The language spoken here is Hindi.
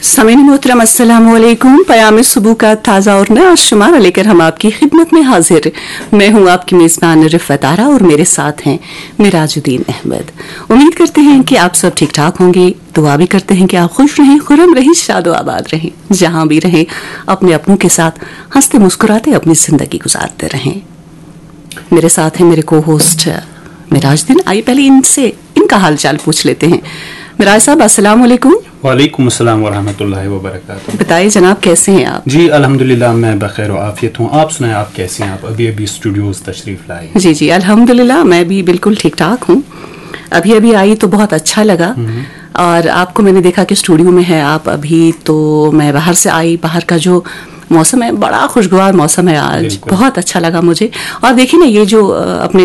समीन मोहतरम अस्सलाम वालेकुम। पयाम सुबह का ताज़ा और नया शुमारा लेकर हम आपकी खिदमत में हाजिर। मैं हूँ आपकी मेज़बान रिफ़त आरा और मेरे साथ हैं मिराजुद्दीन अहमद। उम्मीद करते हैं कि आप सब ठीक ठाक होंगे। दुआ भी करते हैं कि आप खुश रहें, खुर्रम रहें, शादो आबाद रहें, जहाँ भी रहें अपने अपनों के साथ हंसते मुस्कुराते अपनी ज़िंदगी गुजारते रहें। मेरे साथ हैं मेरे को होस्ट मिराजुद्दीन। आइए पहले इनका हाल चाल पूछ लेते हैं। मिराज साहब अस्सलाम वालेकुम। वालेकुम अस्सलाम वरहमतुल्लाहि वबरकातुहू। बताइए जनाब, कैसे हैं आप? जी अल्हम्दुलिल्लाह, मैं बखैर आफियत हूँ। आप सुनाएं, आप कैसे हैं? आप अभी स्टूडियोज तशरीफ लाए? जी अल्हम्दुलिल्लाह, मैं भी बिल्कुल ठीक ठाक हूँ। अभी आई तो बहुत अच्छा लगा। और आपको मैंने देखा कि स्टूडियो में है आप अभी, तो मैं बाहर से आई। बाहर का जो मौसम है बड़ा खुशगवार मौसम है आज, बहुत अच्छा लगा मुझे। और देखिए ना, ये जो अपने